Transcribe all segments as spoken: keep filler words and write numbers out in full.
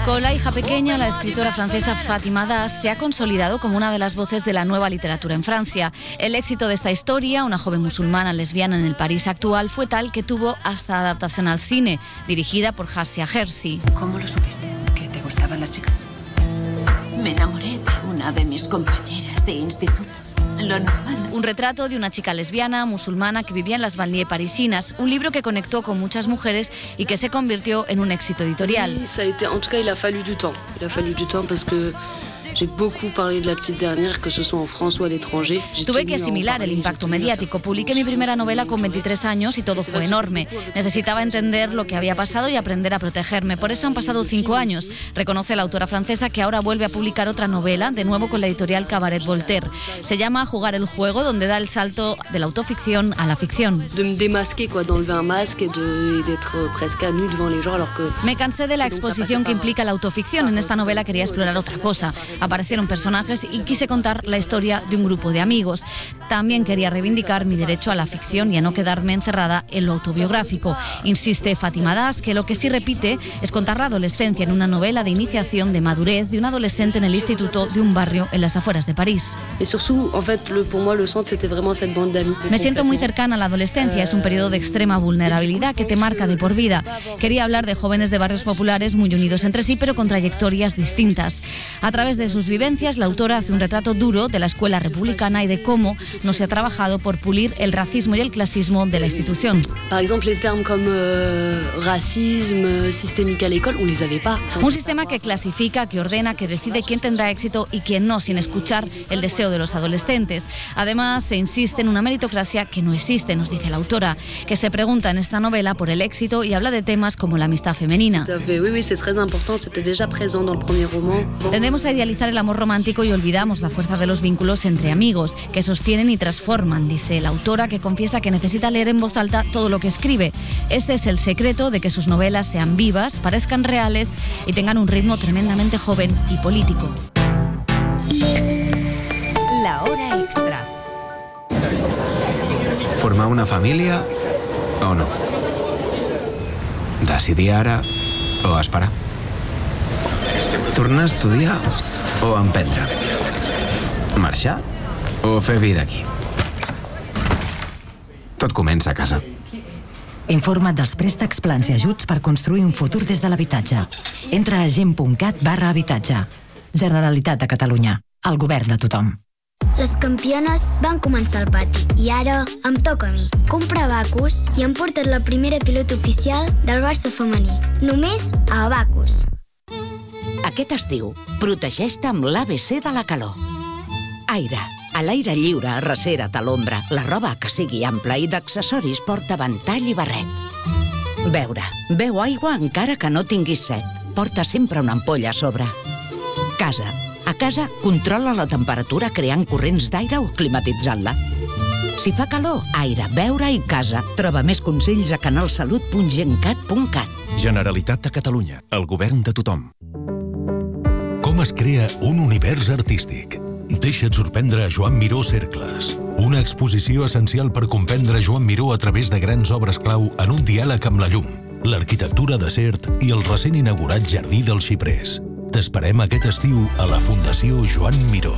Con La hija pequeña, la escritora francesa Fatima Das se ha consolidado como una de las voces de la nueva literatura en Francia. El éxito de esta historia, una joven musulmana lesbiana en el París actual, fue tal que tuvo hasta adaptación al cine, dirigida por Hassia Hersi. ¿Cómo lo supiste? ¿Que te gustaban las chicas? Me enamoré de una de mis compañeras de instituto. Lo normal. Un retrato de una chica lesbiana, musulmana, que vivía en las banlieues parisinas. Un libro que conectó con muchas mujeres y que se convirtió en un éxito editorial. Sí, ça a été, en tout cas, il a fallu du temps. Il a fallu du temps parce que j'ai beaucoup parlé de La petite dernière, que ce soit en France o al étranger. Tuve que asimilar el impacto mediático. Publiqué mi primera novela con veintitrés años y todo fue enorme. Necesitaba entender lo que había pasado y aprender a protegerme. Por eso han pasado cinco años. Reconoce la autora francesa que ahora vuelve a publicar otra novela, de nuevo con la editorial Cabaret Voltaire. Se llama Jugar el juego, donde da el salto de la autoficción a la ficción. De me démasquer, quoi, d'enlever un masque et de, d'être presque à nu devant les gens, alors que... Me cansé de la exposición que implica la autoficción. En esta novela quería explorar otra cosa. Aparecieron personajes y quise contar la historia de un grupo de amigos. También quería reivindicar mi derecho a la ficción y a no quedarme encerrada en lo autobiográfico. Insiste Fatima Das que lo que sí repite es contar la adolescencia en una novela de iniciación de madurez de un adolescente en el instituto de un barrio en las afueras de París. Me siento muy cercana a la adolescencia. Es un periodo de extrema vulnerabilidad que te marca de por vida. Quería hablar de jóvenes de barrios populares muy unidos entre sí, pero con trayectorias distintas. A través de sus vivencias, la autora hace un retrato duro de la escuela republicana y de cómo no se ha trabajado por pulir el racismo y el clasismo de la institución. Por ejemplo, les termes como uh, racisme, systémique à l'école, on les avait pas. Un sistema que clasifica, que ordena, que decide quién tendrá éxito y quién no, sin escuchar el deseo de los adolescentes. Además, se insiste en una meritocracia que no existe, nos dice la autora, que se pregunta en esta novela por el éxito y habla de temas como la amistad femenina. Oui, oui, c'est très important, c'était déjà présent dans le premier roman. Tendemos a idealizar el amor romántico y olvidamos la fuerza de los vínculos entre amigos, que sostienen y transforman, dice la autora, que confiesa que necesita leer en voz alta todo lo que escribe. Ese es el secreto de que sus novelas sean vivas, parezcan reales y tengan un ritmo tremendamente joven y político. La hora extra. Formar una família o no? Decidir ara o esperar? Tornar a estudiar o emprendre? Marxar o fer vida aquí? Tot comença a casa. Informa't dels préstecs, plans i ajuts per construir un futur des de l'habitatge. Entra a gent.cat barra habitatge. Generalitat de Catalunya. El govern de tothom. Les campiones van començar al pati i ara em toca a mi. Comprar Abacus i hem portat la primera pilota oficial del Barça femení. Només a Abacus. Aquest estiu, protegeix-te amb l'A B C de la calor. Aire. A l'aire lliure, arrecera't a l'ombra. La roba que sigui ampla i d'accessoris porta ventall i barret. Beure. Beu aigua encara que no tinguis set. Porta sempre una ampolla a sobre. Casa. A casa, controla la temperatura creant corrents d'aire o climatitzant-la. Si fa calor, aire, beure i casa. Troba més consells a canalsalut punt gencat punt cat. Generalitat de Catalunya, el govern de tothom. Com es crea un univers artístic? Deixa't sorprendre a Joan Miró Cercles. Una exposició essencial per comprendre Joan Miró a través de grans obres clau en un diàleg amb la llum, l'arquitectura de Sert i el recent inaugurat Jardí dels Xiprers. T'esperem aquest estiu a la Fundació Joan Miró.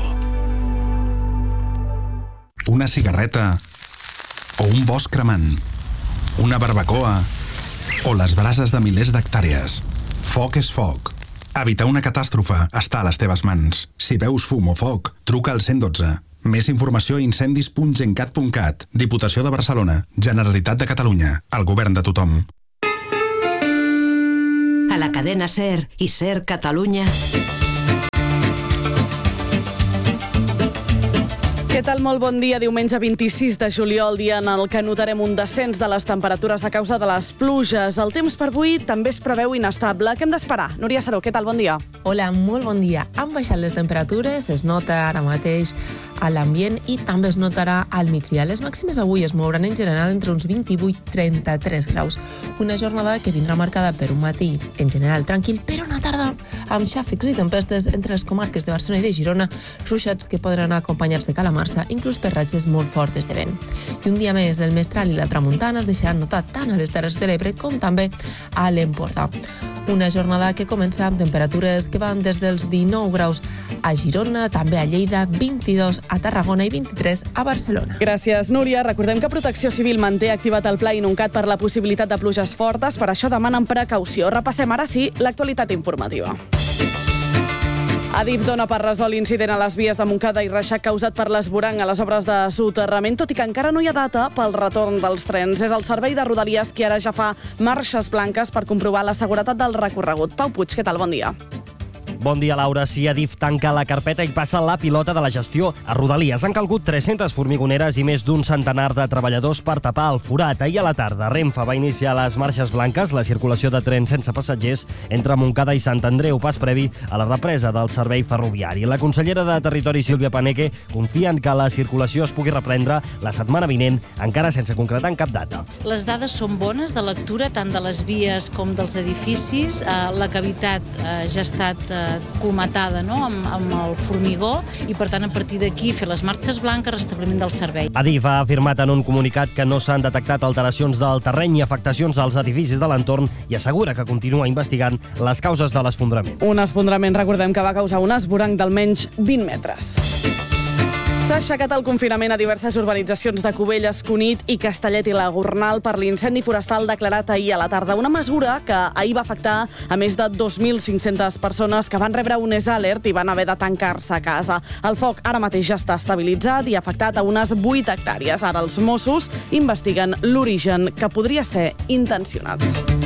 Una cigarreta o un bosc cremant, una barbacoa o les brases de milers d'hectàrees. Foc és foc. Evitar una catàstrofe està a les teves mans. Si veus fum o foc, truca al cent dotze. Més informació a incendis punt gencat punt cat. Diputació de Barcelona. Generalitat de Catalunya. El govern de tothom. A la cadena SER i SER Catalunya. Què tal? Molt bon dia. Diumenge vint-i-sis de juliol, dia en el que notarem un descens de les temperatures a causa de les pluges. El temps per avui també es preveu inestable. Què hem d'esperar? Núria Saró, què tal? Bon dia. Hola, molt bon dia. Han baixat les temperatures, es nota ara mateix a l'ambient i també es notarà al migdia. Les màximes avui es mouran en general entre uns vint-i-vuit i trenta-tres graus. Una jornada que vindrà marcada per un matí en general tranquil, però una tarda amb xàfecs i tempestes entre les comarques de Barcelona i de Girona, ruixats que podran anar acompanyats de calamarsa, inclús per ratxes molt fortes de vent. I un dia més, el mestral i la tramuntana es deixaran notar tant a les Terres de l'Ebre com també a l'Empordà. Una jornada que comença amb temperatures que van des dels dinou graus a Girona, també a Lleida, vint-i-dos a Tarragona i vint-i-tres a Barcelona. Gràcies, Núria. Recordem que Protecció Civil manté activat el Pla Inuncat per la possibilitat de pluges fortes, per això demanen precaució. Repassem ara sí l'actualitat informativa. Adif dona per resolt l'incident a les vies de Montcada i Reixac causat per l'esborang a les obres de soterrament, tot i que encara no hi ha data pel retorn dels trens. És el servei de Rodalies qui ara ja fa marxes blanques per comprovar la seguretat del recorregut. Pau Puig, què tal? Bon dia. Bon dia, Laura. Si Adif tanca la carpeta i passa la pilota de la gestió a Rodalies. Han calgut tres-centes formigoneres i més d'un centenar de treballadors per tapar el forat. Ahir a la tarda, Renfe va iniciar les marxes blanques, la circulació de trens sense passatgers entre Montcada i Sant Andreu, pas previ a la represa del servei ferroviari. La consellera de Territori, Sílvia Paneque, confia en que la circulació es pugui reprendre la setmana vinent, encara sense concretar en cap data. Les dades són bones de lectura, tant de les vies com dels edificis. Eh, la cavitat eh, ja ha estat eh, comatada, no?, amb, amb el formigó, i per tant a partir d'aquí fer les marxes blanques, restabliment del servei. Adif ha afirmat en un comunicat que no s'han detectat alteracions del terreny i afectacions als edificis de l'entorn i assegura que continua investigant les causes de l'esfondrament. Un esfondrament, recordem, que va causar un esvoranc d'almenys vint metres. S'ha aixecat el confinament a diverses urbanitzacions de Cubelles, Cunit i Castellet i la Gornal per l'incendi forestal declarat ahir a la tarda. Una mesura que ahir va afectar a més de dos mil cinc-centes persones que van rebre un S alert i van haver de tancar-se a casa. El foc ara mateix ja està estabilitzat i ha afectat a unes vuit hectàrees. Ara els Mossos investiguen l'origen, que podria ser intencionat.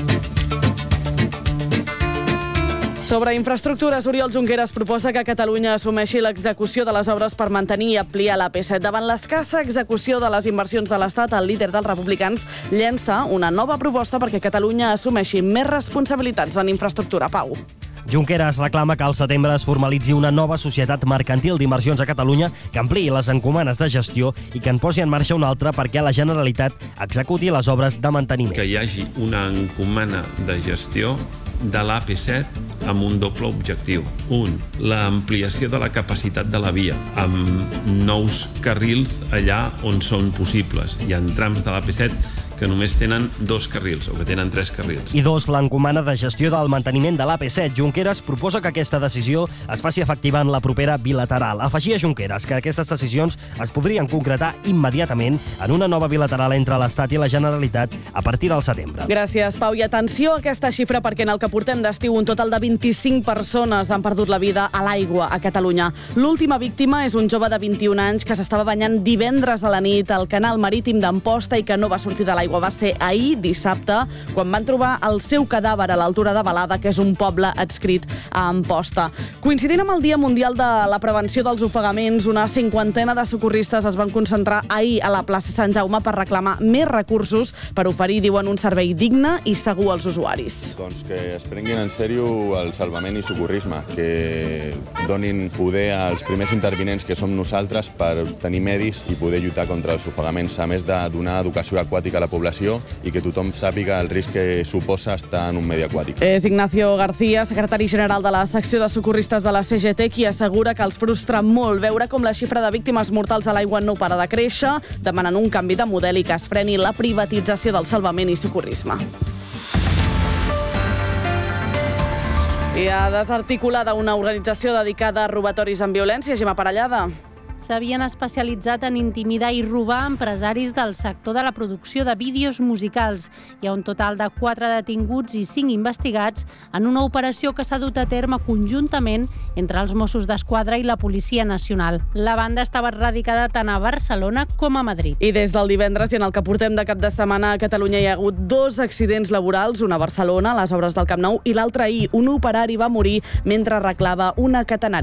Sobre infraestructures, Oriol Junqueras proposa que Catalunya assumeixi l'execució de les obres per mantenir i ampliar la P set. Davant l'escassa execució de les inversions de l'Estat, el líder dels republicans llença una nova proposta perquè Catalunya assumeixi més responsabilitats en infraestructura. Pau. Junqueras reclama que al setembre es formalitzi una nova societat mercantil d'inversions a Catalunya que ampliï les encomanes de gestió i que en posi en marxa una altra perquè la Generalitat executi les obres de manteniment. Que hi hagi una encomana de gestió de l'A P set amb un doble objectiu. Un, l'ampliació de la capacitat de la via, amb nous carrils allà on són possibles. Hi ha trams de l'A P set que només tenen dos carrils, o que tenen tres carrils. I dos, l'encomana de gestió del manteniment de l'A P set. Junqueras proposa que aquesta decisió es faci efectiva en la propera bilateral. Afegia Junqueras que aquestes decisions es podrien concretar immediatament en una nova bilateral entre l'Estat i la Generalitat a partir del setembre. Gràcies, Pau. I atenció a aquesta xifra, perquè en el que portem d'estiu un total de vint-i-cinc persones han perdut la vida a l'aigua a Catalunya. L'última víctima és un jove de vint-i-un anys que s'estava banyant divendres a la nit al canal marítim d'Amposta i que no va sortir de l'aigua. Va ser ahir, dissabte, quan van trobar el seu cadàver a l'altura de Balada, que és un poble adscrit a Amposta. Coincidint amb el Dia Mundial de la Prevenció dels Ofegaments, una cinquantena de socorristes es van concentrar ahir a la plaça Sant Jaume per reclamar més recursos per oferir, diuen, un servei digne i segur als usuaris. Doncs que es prenguin en sèrio el salvament i socorrisme, que donin poder als primers intervinents, que som nosaltres, per tenir medis i poder lluitar contra els ofegaments, a més de donar educació aquàtica a la població i que tothom sàpiga el risc que suposa estar en un medi aquàtic. És Ignacio García, secretari general de la secció de socorristes de la C G T, qui assegura que els frustra molt veure com la xifra de víctimes mortals a l'aigua no para de créixer, demanen un canvi de model i que es freni la privatització del salvament i socorrisme. I ha desarticulada una organització dedicada a robatoris amb violència. Gemma Parellada. S'havien especialitzat en intimidar i robar empresaris del sector de la producció de vídeos musicals. Hi ha un total de quatre detinguts i cinc investigats en una operació que s'ha dut a terme conjuntament entre els Mossos d'Esquadra i la Policia Nacional. La banda estava radicada tant a Barcelona com a Madrid. I des del divendres i en el que portem de cap de setmana a Catalunya hi ha hagut dos accidents laborals, una a Barcelona, a les obres del Camp Nou, i l'altre ahir. Un operari va morir mentre arreglava una catenària.